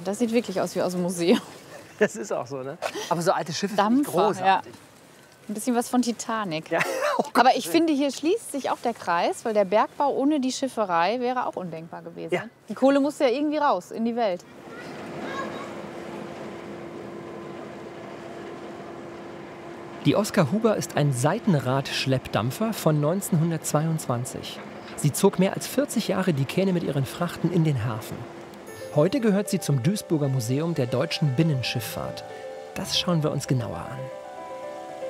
das sieht wirklich aus wie aus dem Museum. Das ist auch so, ne? Aber so alte Schiffe sind Dampfer, großartig. ja. Ein bisschen was von Titanic. Ja. Oh Gott, Aber ich finde, hier schließt sich auch der Kreis, weil der Bergbau ohne die Schifferei wäre auch undenkbar gewesen. Ja. Die Kohle musste ja irgendwie raus in die Welt. Die Oskar Huber ist ein Seitenrad-Schleppdampfer von 1922. Sie zog mehr als 40 Jahre die Kähne mit ihren Frachten in den Hafen. Heute gehört sie zum Duisburger Museum der deutschen Binnenschifffahrt. Das schauen wir uns genauer an.